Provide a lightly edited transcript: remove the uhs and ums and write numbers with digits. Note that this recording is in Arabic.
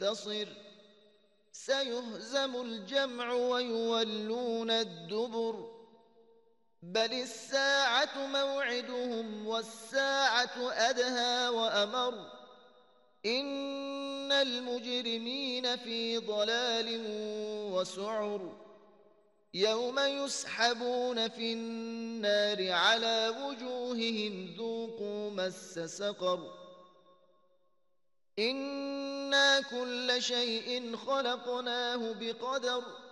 ينتصر سيهزم الجمع ويولون الدبر بل الساعة موعدهم والساعة أدهى وأمر إن المجرمين في ضلال وسعر يوم يسحبون في النار على وجوههم ذوقوا مس سقر إنا كل شيء خلقناه بقدر